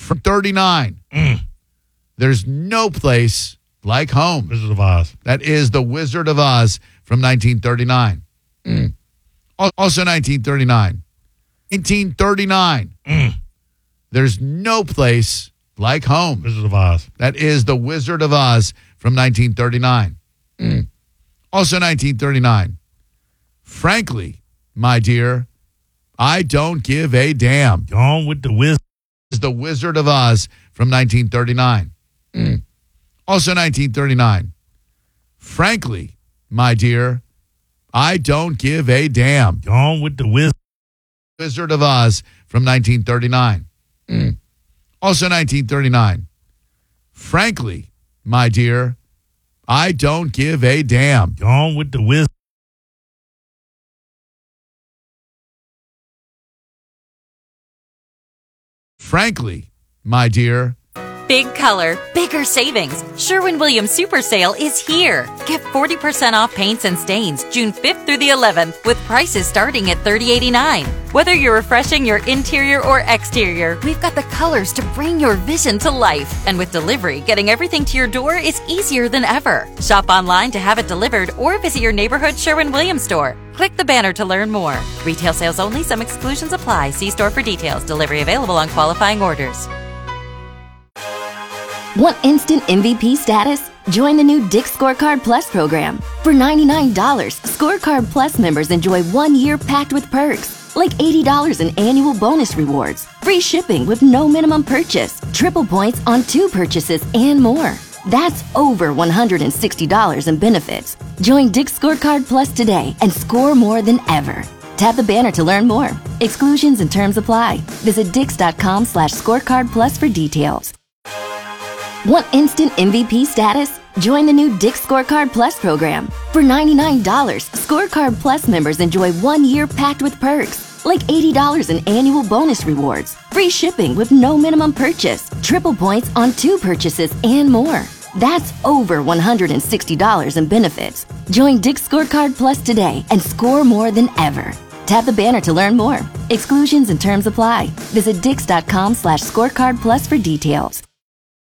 From 39. There's no place like home. Wizard of Oz. That is The Wizard of Oz from 1939. Also 1939. 1939. There's no place like home. Wizard of Oz. That is The Wizard of Oz from 1939. Also 1939. Frankly, my dear, I don't give a damn. Gone with the Wizard. Is The Wizard of Oz from 1939. Also 1939. Frankly, my dear, I don't give a damn. Gone with the Wizard. Wizard of Oz from 1939. Also 1939. Frankly, my dear, I don't give a damn. Gone with the Wizard. Frankly, my dear. Big color, bigger savings. Sherwin-Williams Super Sale is here. Get 40% off paints and stains June 5th through the 11th with prices starting at $30.89. Whether you're refreshing your interior or exterior, we've got the colors to bring your vision to life. And with delivery, getting everything to your door is easier than ever. Shop online to have it delivered or visit your neighborhood Sherwin-Williams store. Click the banner to learn more. Retail sales only. Some exclusions apply. See store for details. Delivery available on qualifying orders. Want instant MVP status? Join the new Dick's Scorecard Plus program. For $99, Scorecard Plus members enjoy 1 year packed with perks, like $80 in annual bonus rewards, free shipping with no minimum purchase, triple points on 2 purchases, and more. That's over $160 in benefits. Join Dick's Scorecard Plus today and score more than ever. Tap the banner to learn more. Exclusions and terms apply. Visit dix.com/scorecard plus for details. Want instant MVP status? Join the new Dick's Scorecard Plus program. For $99, Scorecard Plus members enjoy 1 year packed with perks, like $80 in annual bonus rewards, free shipping with no minimum purchase, triple points on 2 purchases, and more. That's over $160 in benefits. Join Dick's Scorecard Plus today and score more than ever. Tap the banner to learn more. Exclusions and terms apply. Visit dix.com/scorecard plus for details.